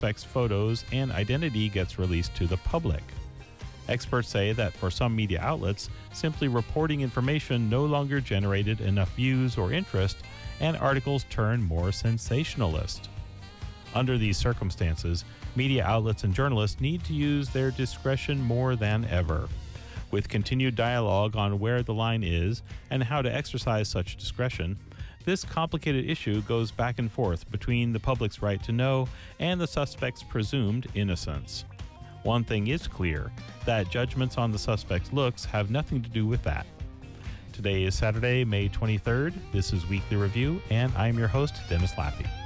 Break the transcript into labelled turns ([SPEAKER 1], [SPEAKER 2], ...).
[SPEAKER 1] suspect's photos and identity gets released to the public. Experts say that for some media outlets, simply reporting information no longer generated enough views or interest, and articles turn more sensationalist. Under these circumstances, media outlets and journalists need to use their discretion more than ever. With continued dialogue on where the line is and how to exercise such discretion, this complicated issue goes back and forth between the public's right to know and the suspect's presumed innocence. One thing is clear, that judgments on the suspect's looks have nothing to do with that. Today is Saturday, May 23rd. This is Weekly Review, and I'm your host, Dennis Laffey.